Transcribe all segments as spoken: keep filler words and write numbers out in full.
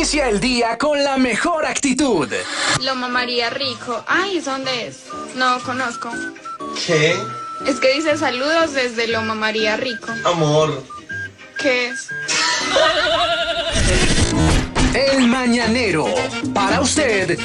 Inicia el día con la mejor actitud. Loma María Rico. Ay, ¿dónde es? No conozco. ¿Qué? Es que dice saludos desde Loma María Rico. Amor. ¿Qué es? El Mañanero. Para usted.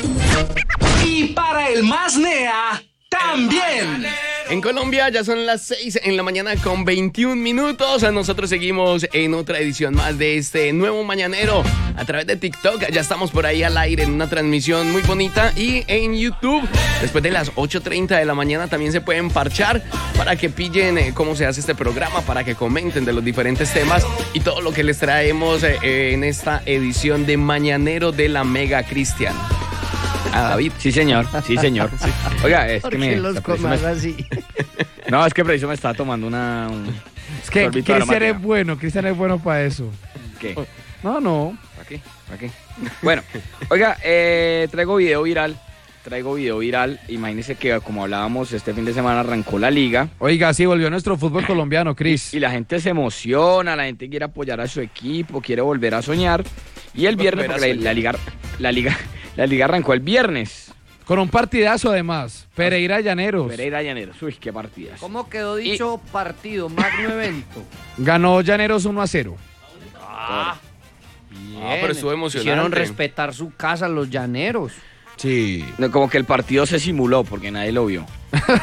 Y para el más nea, también. En Colombia ya son las seis en la mañana con veintiún minutos. Nosotros seguimos en otra edición más de este nuevo Mañanero a través de TikTok. Ya estamos por ahí al aire en una transmisión muy bonita. Y en YouTube, después de las ocho treinta de la mañana, también se pueden parchar para que pillen eh, cómo se hace este programa, para que comenten de los diferentes temas y todo lo que les traemos eh, en esta edición de Mañanero de la Mega Cristian. Ah, David, sí señor, sí señor. Sí. Oiga, es que me... los comas así? No, es que preciso me estaba tomando una... Un es que sorbito Cristian aromática. es bueno, Cristian es bueno para eso. ¿Qué? No, no. ¿Para qué? ¿Para qué? Bueno, oiga, eh, traigo video viral. Traigo video viral. Imagínense que, como hablábamos, este fin de semana arrancó la liga. Oiga, sí, volvió nuestro fútbol colombiano, Cris. Y la gente se emociona, la gente quiere apoyar a su equipo, quiere volver a soñar. Y el viernes, Volver a porque la, la liga... La liga La liga arrancó el viernes. Con un partidazo además. Pereira Llaneros. Pereira Llaneros. Uy, qué partidas. ¿Cómo quedó dicho y... partido, magno evento? Ganó Llaneros uno a cero. Ah, bien. Ah, pero estuvo emocionante. Hicieron respetar su casa los llaneros. Sí. No, como que el partido se simuló porque nadie lo vio.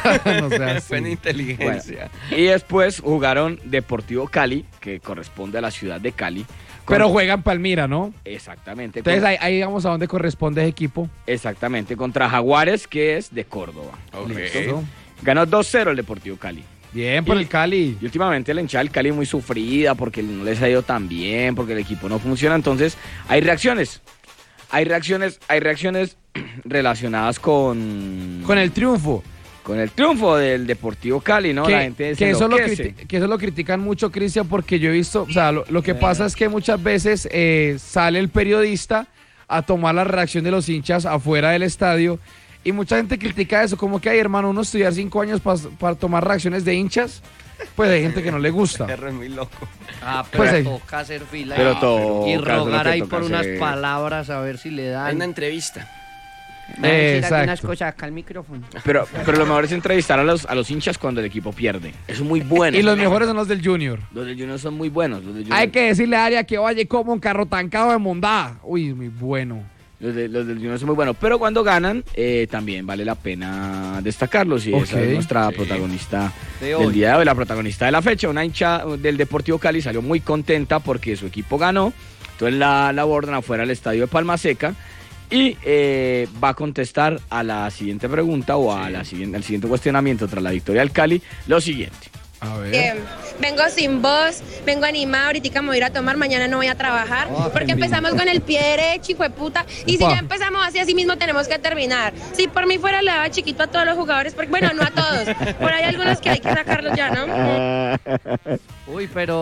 No sea así. Fue en inteligencia. Bueno, y después jugaron Deportivo Cali, que corresponde a la ciudad de Cali. Con... Pero juegan Palmira, ¿no? Exactamente. Entonces con... ahí, ahí vamos a dónde corresponde ese equipo. Exactamente, contra Jaguares, que es de Córdoba. Ok. Listo. Ganó dos cero el Deportivo Cali. Bien por Y- el Cali. Y últimamente la hinchada del Cali es muy sufrida porque no les ha ido tan bien, porque el equipo no funciona. Entonces, hay reacciones. Hay reacciones, hay reacciones relacionadas con... Con el triunfo. con el triunfo del Deportivo Cali, ¿no? Que, La gente se que eso lo enloquece. criti- que eso lo critican mucho, Cristian, porque yo he visto, o sea, lo, lo que pasa es que muchas veces eh, sale el periodista a tomar la reacción de los hinchas afuera del estadio y mucha gente critica eso, como que hay, hermano, uno estudiar cinco años para tomar reacciones de hinchas, pues hay gente que no le gusta. Perro es muy loco. Ah, pero Pues, eh, toca hacer fila Pero y- toca, y eso es lo rogar que ahí toca por unas hacer. palabras a ver si le Hay dan. una entrevista. Me van a decir Exacto. algunas cosas acá al micrófono. Pero, pero lo mejor es entrevistar a los, a los hinchas cuando el equipo pierde. Eso es muy bueno. Y los mejores son los del Junior. Los del Junior son muy buenos. Los del Junior, Hay que decirle a Aria que vaya como un carro tancado de mondá. Uy, muy bueno. los, de- los del Junior son muy buenos. Pero cuando ganan, eh, también vale la pena destacarlos. Y esa Ok. es nuestra Sí. protagonista De del hoy. día de hoy, la protagonista de la fecha. Una hincha del Deportivo Cali salió muy contenta porque su equipo ganó. Entonces la, la abordan afuera del estadio de Palma Seca. Y eh, va a contestar a la siguiente pregunta o a la siguiente, al siguiente cuestionamiento tras la victoria del Cali, lo siguiente. A ver. Eh, vengo sin voz, vengo animada, ahorita me voy a ir a tomar, mañana no voy a trabajar, Oh, porque femina. empezamos con el pie derecho, hijo de puta, y si Upa. ya empezamos así, así mismo tenemos que terminar. Si por mí fuera le daba chiquito a todos los jugadores, porque bueno, no a todos, por ahí hay algunos que hay que sacarlos ya, ¿no? Uy, pero